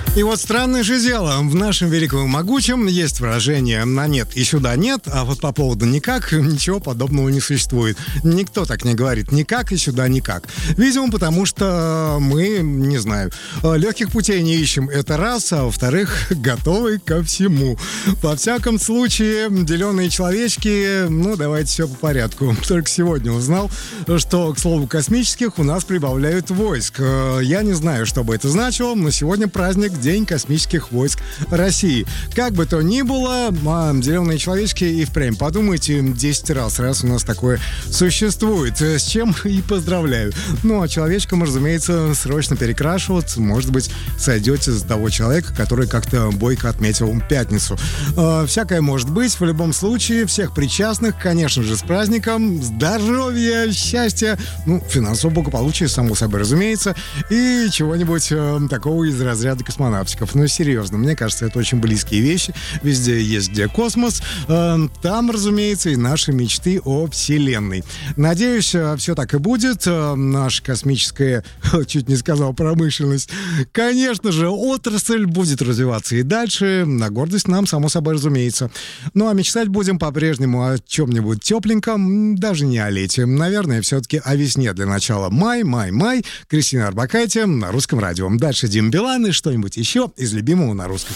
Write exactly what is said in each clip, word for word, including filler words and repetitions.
И вот странное же дело, в нашем великом и могучем есть выражение «на нет и сюда нет», а вот по поводу «никак» ничего подобного не существует. Никто так не говорит «никак» и «сюда никак». Видимо, потому что мы, не знаю, легких путей не ищем, это раз, а во-вторых, готовы ко всему. Во всяком случае, деленные человечки, ну, давайте все по порядку. Только сегодня узнал, что, к слову, космических у нас прибавляют войск. Я не знаю, что бы это значило, но сегодня праздник День космических войск России. Как бы то ни было, а, зеленые человечки и впрямь подумайте десять раз, раз у нас такое существует. С чем и поздравляю. Ну, а человечкам, разумеется, срочно перекрашиваться. Может быть, сойдете за того человека, который как-то бойко отметил пятницу. А, всякое может быть. В любом случае, всех причастных, конечно же, с праздником. Здоровья, счастья, ну, финансового благополучия, само собой, разумеется, и чего-нибудь э, такого из разряда космонавтов. Ну, серьезно, мне кажется, это очень близкие вещи. Везде есть где космос. Там, разумеется, и наши мечты о Вселенной. Надеюсь, все так и будет. Наша космическая, чуть не сказал, промышленность, конечно же, отрасль будет развиваться и дальше. На гордость нам, само собой, разумеется. Ну, а мечтать будем по-прежнему о чем-нибудь тепленьком, даже не о лете. Наверное, все-таки о весне для начала. Май, май, май. Кристина Орбакайте на Русском радио. Дальше Дим Билан и что-нибудь еще из любимого на русском.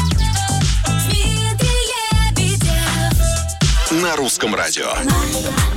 На Русском радио.